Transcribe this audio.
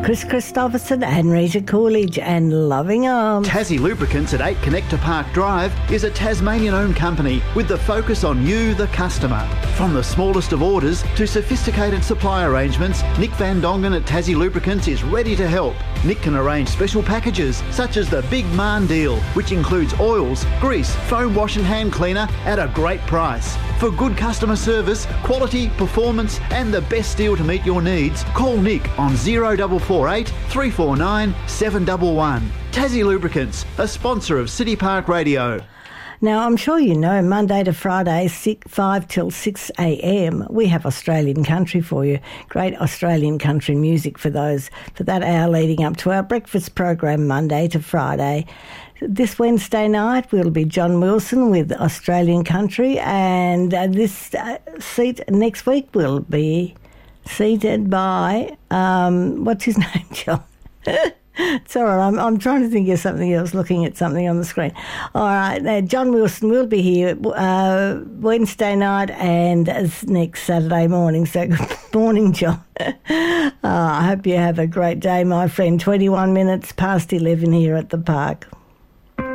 Chris Christopherson and Rita Coolidge and Loving Arms. Tassie Lubricants at 8 Connector Park Drive is a Tasmanian-owned company with the focus on you, the customer. From the smallest of orders to sophisticated supply arrangements, Nick Van Dongen at Tassie Lubricants is ready to help. Nick can arrange special packages such as the Big Man deal, which includes oils, grease, foam wash and hand cleaner at a great price. For good customer service, quality, performance and the best deal to meet your needs, call Nick on 0448 349 711. Tassie Lubricants, a sponsor of City Park Radio. Now, I'm sure you know, Monday to Friday, 5 till 6 a.m, we have Australian country for you. Great Australian country music for that hour leading up to our breakfast program, Monday to Friday. This Wednesday night will be John Wilson with Australian country, and this seat next week will be seated by, what's his name, John? It's all right. I'm trying to think of something else, looking at something on the screen. All right, John Wilson will be here Wednesday night and next Saturday morning. So good morning, John. I hope you have a great day, my friend. 21 minutes past 11 here at the park.